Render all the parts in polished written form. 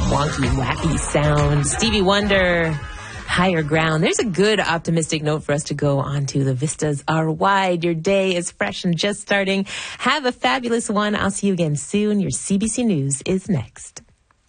wonky, wacky sounds. Stevie Wonder, Higher Ground. There's a good optimistic note for us to go on to. The vistas are wide. Your day is fresh and just starting. Have a fabulous one. I'll see you again soon. Your CBC News is next.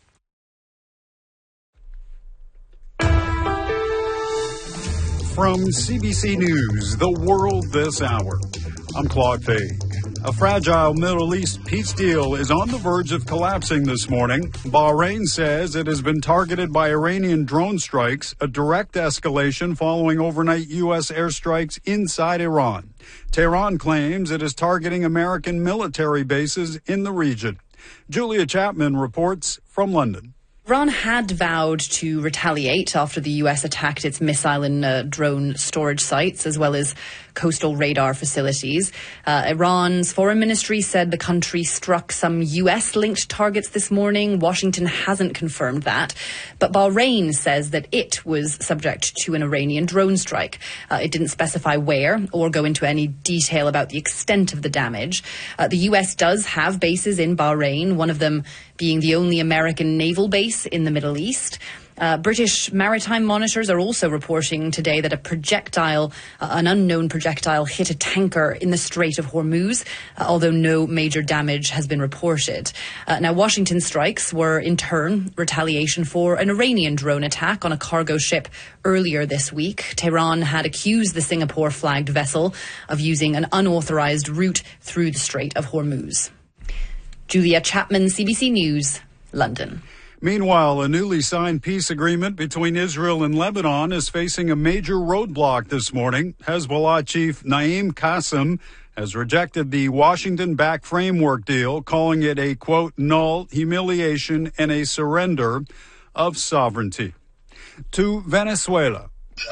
From CBC News, The World This Hour, I'm Claude Fay. A fragile Middle East peace deal is on the verge of collapsing this morning. Bahrain says it has been targeted by Iranian drone strikes, a direct escalation following overnight U.S. airstrikes inside Iran. Tehran claims it is targeting American military bases in the region. Julia Chapman reports from London. Iran had vowed to retaliate after the U.S. attacked its missile and drone storage sites, as well as coastal radar facilities. Iran's foreign ministry said the country struck some U.S.-linked targets this morning. Washington hasn't confirmed that. But Bahrain says that it was subject to an Iranian drone strike. It didn't specify where or go into any detail about the extent of the damage. The U.S. does have bases in Bahrain, one of them being the only American naval base in the Middle East. British maritime monitors are also reporting today that an unknown projectile hit a tanker in the Strait of Hormuz, although no major damage has been reported. Now, Washington strikes were in turn retaliation for an Iranian drone attack on a cargo ship earlier this week. Tehran had accused the Singapore-flagged vessel of using an unauthorized route through the Strait of Hormuz. Julia Chapman, CBC News, London. Meanwhile, a newly signed peace agreement between Israel and Lebanon is facing a major roadblock this morning. Hezbollah chief Naim Qassem has rejected the Washington-backed framework deal, calling it a, quote, null, humiliation, and a surrender of sovereignty. To Venezuela.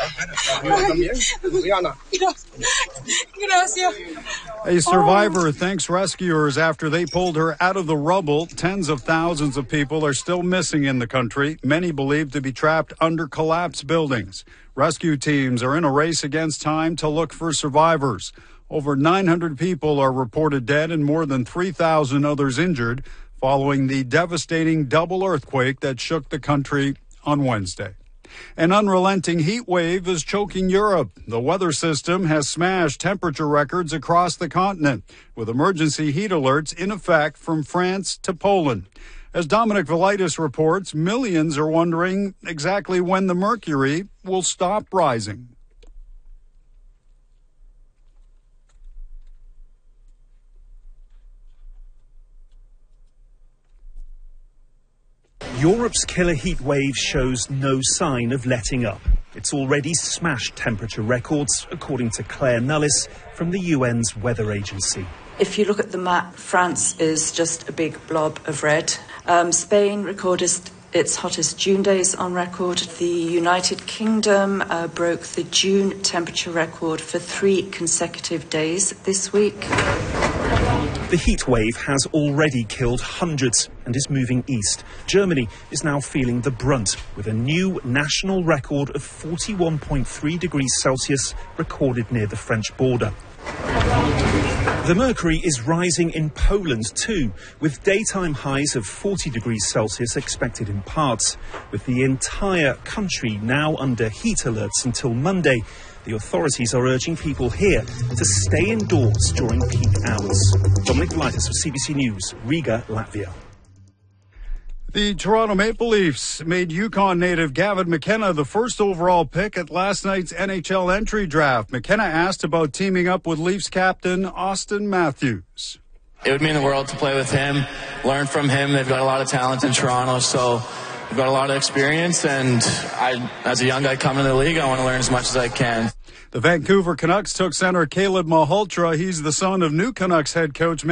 A survivor thanks rescuers after they pulled her out of the rubble. Tens of thousands of people are still missing in the country, many believed to be trapped under collapsed buildings. Rescue teams are in a race against time to look for survivors. Over 900 people are reported dead and more than 3,000 others injured following the devastating double earthquake that shook the country on Wednesday. An unrelenting heat wave is choking Europe. The weather system has smashed temperature records across the continent, with emergency heat alerts in effect from France to Poland. As Dominic Velitis reports, millions are wondering exactly when the mercury will stop rising. Europe's killer heat wave shows no sign of letting up. It's already smashed temperature records, according to Claire Nullis from the UN's weather agency. If you look at the map, France is just a big blob of red. Spain recorded its hottest June days on record. The United Kingdom broke the June temperature record for 3 consecutive days this week. The heat wave has already killed hundreds and is moving east. Germany is now feeling the brunt, with a new national record of 41.3 degrees Celsius recorded near the French border. The mercury is rising in Poland too, with daytime highs of 40 degrees Celsius expected in parts. With the entire country now under heat alerts until Monday, the authorities are urging people here to stay indoors during peak hours. Dominic Velitis of CBC News, Riga, Latvia. The Toronto Maple Leafs made Yukon native Gavin McKenna the first overall pick at last night's NHL entry draft. McKenna asked about teaming up with Leafs captain Auston Matthews. It would mean the world to play with him, learn from him. They've got a lot of talent in Toronto, so we've got a lot of experience, and as a young guy coming to the league, I want to learn as much as I can. The Vancouver Canucks took center Caleb Malhotra. He's the son of new Canucks head coach